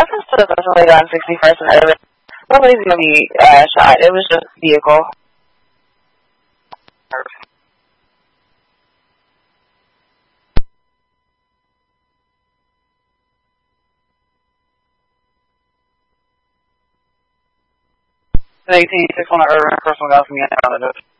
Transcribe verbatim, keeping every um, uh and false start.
reference to the person laid on sixty-first and Irving, nobody's going to be uh, shot. It was just a vehicle. eighteen, six one Irving, personal guy from the